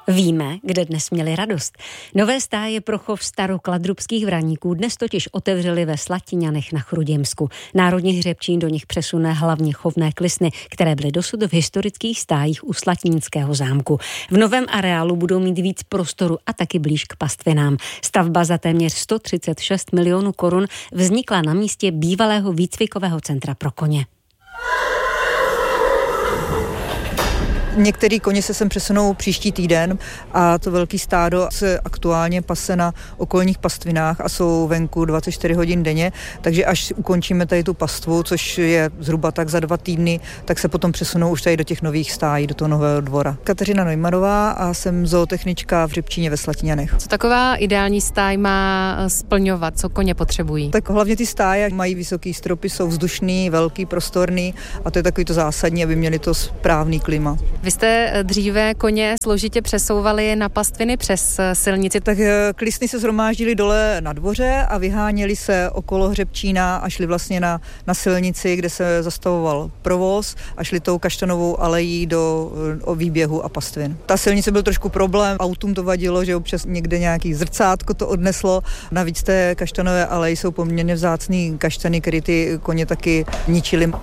Víme, kde dnes měli radost. Nové stáje pro chov starokladrubských vraníků dnes totiž otevřeli ve Slatiňanech na Chruděmsku. Národní hřebčín do nich přesune hlavně chovné klisny, které byly dosud v historických stájích u Slatínského zámku. V novém areálu budou mít víc prostoru a taky blíž k pastvinám. Stavba za téměř 136 milionů korun vznikla na místě bývalého výcvikového centra pro koně. Některý koně se sem přesunou příští týden a to velký stádo se aktuálně pase na okolních pastvinách a jsou venku 24 hodin denně, takže až ukončíme tady tu pastvu, což je zhruba tak za 2 týdny, tak se potom přesunou už tady do těch nových stájí, do toho nového dvora. Kateřina Neumannová a jsem zootechnička v Hřebčíně ve Slatiňanech. Co taková ideální stáj má splňovat, co koně potřebují? Tak hlavně ty stáje mají vysoký stropy, jsou vzdušný, velký, prostorný a to je takový to zásadní, aby měli to správný klima. Vy jste dříve koně složitě přesouvali na pastviny přes silnici. Tak klisny se shromáždily dole na dvoře a vyháněli se okolo Hřebčína a šli vlastně na silnici, kde se zastavoval provoz a šli tou Kaštanovou alejí do výběhu a pastvin. Ta silnice byl trošku problém, autům to vadilo, že občas někde nějaký zrcátko to odneslo. Navíc té Kaštanové aleji jsou poměrně vzácný kaštany, které ty koně taky ničily.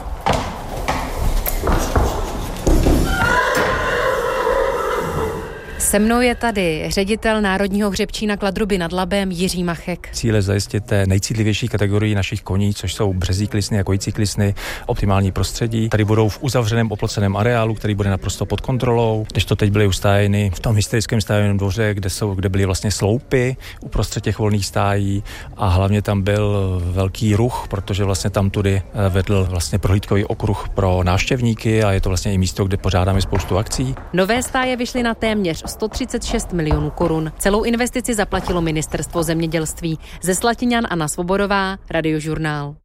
Se mnou je tady ředitel Národního hřebčína Kladruby nad Labem Jiří Machek. Cíl je zajistit té nejcitlivější kategorii našich koní, což jsou březí klisny a kojící klisny, optimální prostředí. Tady budou v uzavřeném oploceném areálu, který bude naprosto pod kontrolou. Když to teď byly ustájeny v tom historickém stájovém dvoře, kde byly vlastně sloupy uprostřed těch volných stájí a hlavně tam byl velký ruch, protože vlastně tam tudy vedl vlastně prohlídkový okruh pro návštěvníky a je to vlastně i místo, kde pořádáme spoustu akcí. Nové stáje vyšly na téměř 136 milionů korun. Celou investici zaplatilo Ministerstvo zemědělství. Ze Slatiňan Anna Svobodová, Radiožurnál.